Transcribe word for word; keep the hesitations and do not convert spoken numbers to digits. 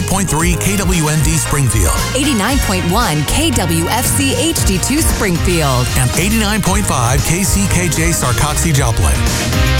eighty-eight point three K W N D Springfield, eighty-nine point one K W F C H D two Springfield, and eighty-nine point five K C K J Sarcoxie Joplin.